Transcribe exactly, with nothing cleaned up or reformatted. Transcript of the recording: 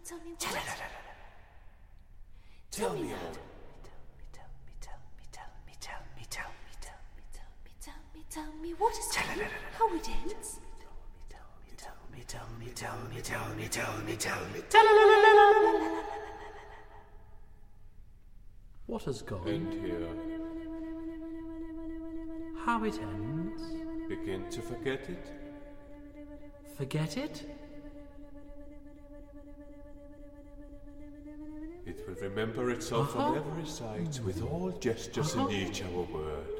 Tell me what? Tell me all. Tell me, tell me, tell me, tell me, tell me, tell me, tell me, tell me, tell me, what is it? How it ends? Tell me, tell me, tell me, tell me, tell me, tell me, tell me, tell me. What has gone? And here, How it ends? begin to forget it. Forget it? It will remember itself Uh-huh. on every side with all gestures Uh-huh. in each our word.